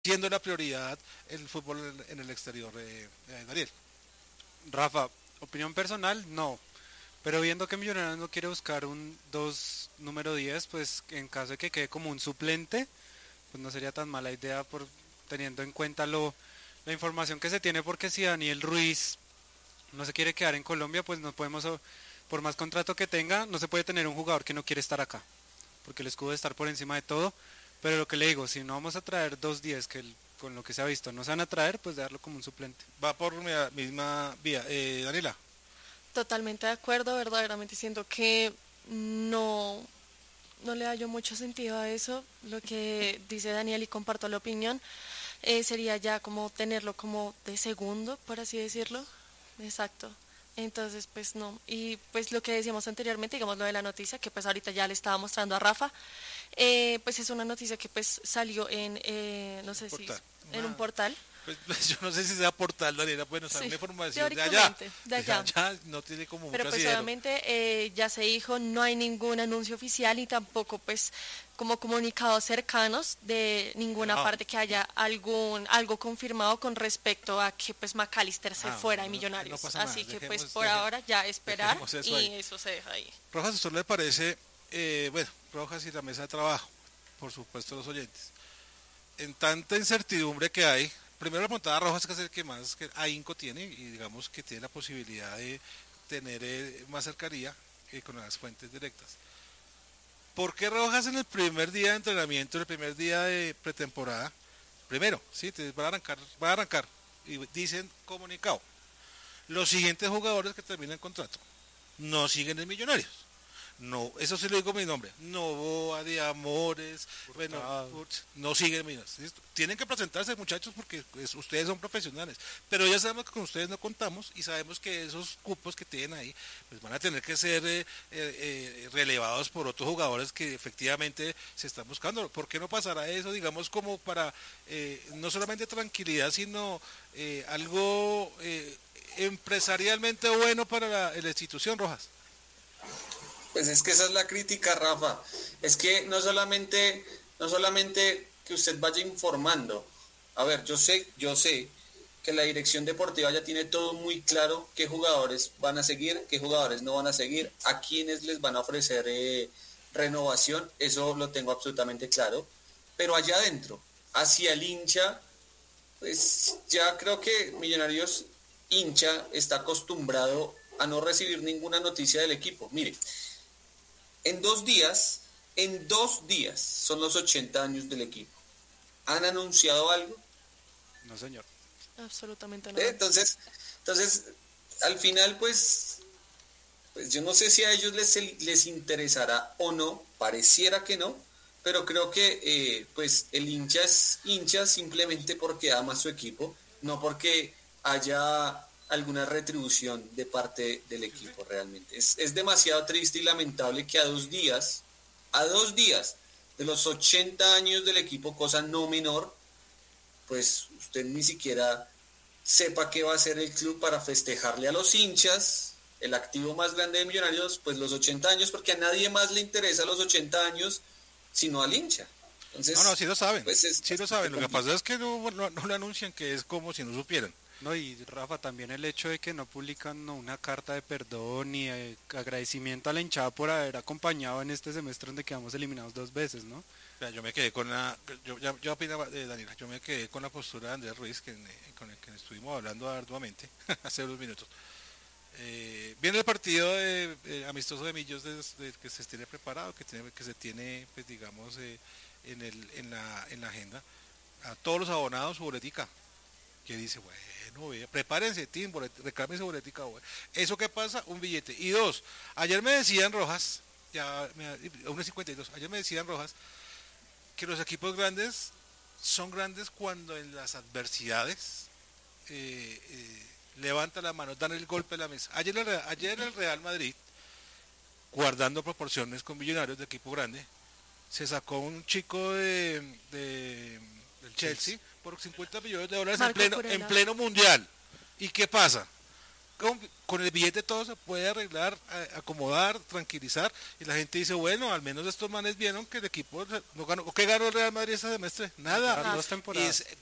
siendo la prioridad el fútbol en el exterior, Daniel. Rafa, opinión personal, no. Pero viendo que Millonarios no quiere buscar un 2 número 10, pues en caso de que quede como un suplente, pues no sería tan mala idea por teniendo en cuenta la información que se tiene, porque si Daniel Ruiz no se quiere quedar en Colombia, pues no podemos, por más contrato que tenga, no se puede tener un jugador que no quiere estar acá, porque el escudo debe estar por encima de todo. Pero lo que le digo, si no vamos a traer 2 10 con lo que se ha visto no se van a traer, pues darlo como un suplente. Va por la misma vía. Daniela, Totalmente de acuerdo, verdaderamente siento que no, no le hallo mucho sentido a eso, lo que dice Daniel y comparto la opinión, sería ya como tenerlo como de segundo, por así decirlo. Exacto. Entonces, pues no. Y pues lo que decíamos anteriormente, digamos lo de la noticia, que pues ahorita ya le estaba mostrando a Rafa, pues es una noticia que pues salió en, no sé si, portal. en un portal. Pues, yo no sé si sea portal, Daniela, bueno, está Sí, una información de allá. teóricamente, de De allá. allá no tiene como Pero mucho pues asidero. obviamente ya se dijo, no hay ningún anuncio oficial y tampoco pues como comunicados cercanos de ninguna Ah, parte que haya algo confirmado con respecto a que pues McAllister se fuera de bueno, no Millonarios. pasa nada, Así que pues por ahora ya esperar dejemos eso y ahí. eso se deja ahí. Rojas, ¿a usted le parece, bueno, Rojas y la mesa de trabajo, por supuesto los oyentes, en tanta incertidumbre que hay, primero la montada Rojas, que es el que más que ahínco tiene, y digamos que tiene la posibilidad de tener más cercanía con las fuentes directas. ¿Por qué Rojas en el primer día de entrenamiento, en el primer día de pretemporada, primero, sí, te va a arrancar, y dicen comunicado, los siguientes jugadores que terminan contrato no siguen en Millonarios? No, eso sí lo digo mi nombre. Novoa, de Amores, bueno, Hurtado. no siguen Millonarios. ¿Listo? Tienen que presentarse, muchachos, porque pues, ustedes son profesionales. Pero ya sabemos que con ustedes no contamos y sabemos que esos cupos que tienen ahí pues van a tener que ser relevados por otros jugadores que efectivamente se están buscando. ¿Por qué no pasará eso, digamos, como para no solamente tranquilidad, sino algo empresarialmente bueno para la institución, Rojas? Pues es que esa es la crítica, Rafa. Es que no solamente que usted vaya informando. A ver, yo sé que la dirección deportiva ya tiene todo muy claro qué jugadores van a seguir, qué jugadores no van a seguir, a quiénes les van a ofrecer renovación, eso lo tengo absolutamente claro. Pero allá adentro, hacia el hincha, pues ya creo que Millonarios hincha está acostumbrado a no recibir ninguna noticia del equipo. Mire, en 2 días, en 2 días son los 80 años del equipo. ¿Han anunciado algo? No, señor. Absolutamente nada. Entonces, al final, pues yo no sé si a ellos les interesará o no, pareciera que no, pero creo que pues el hincha es hincha simplemente porque ama a su equipo, no porque haya alguna retribución de parte del equipo realmente. Es demasiado triste y lamentable que a dos días de los 80 años del equipo, cosa no menor, pues usted ni siquiera sepa qué va a hacer el club para festejarle a los hinchas, el activo más grande de Millonarios, pues los 80 años, porque a nadie más le interesa los 80 años, sino al hincha. No, no, Entonces, sí lo saben, pues es sí lo bastante saben. Lo que pasa complicado. es que no lo anuncian, que es como si no supieran. No, y Rafa, también el hecho de que no publican no, una carta de perdón ni de agradecimiento a la hinchada por haber acompañado en este semestre donde quedamos eliminados 2 veces, ¿no? O sea, yo me quedé con yo opinaba, Daniela, yo me quedé con la postura de Andrés Ruiz, con el que estuvimos hablando arduamente hace unos minutos. Viene el partido amistoso de Millos que se tiene preparado, que se tiene, pues digamos, en la agenda. A todos los abonados su boletica, que dice, bueno, prepárense, team, reclamen su boletica. Bueno. ¿Eso qué pasa? Un billete. Y dos, ayer me decían Rojas, ya, 1.52, ayer me decían Rojas, que los equipos grandes son grandes cuando en las adversidades levanta la mano, dan el golpe a la mesa. Ayer el Real Madrid, guardando proporciones con Millonarios de equipo grande, se sacó un chico del Chelsea por 50 millones de dólares Marco en Curela. pleno mundial. ¿Y qué pasa? con el billete todo se puede arreglar, acomodar, tranquilizar, y la gente dice, bueno, al menos estos manes vieron que el equipo no ganó. ¿Qué ganó el Real Madrid este semestre? Nada. Dos temporadas.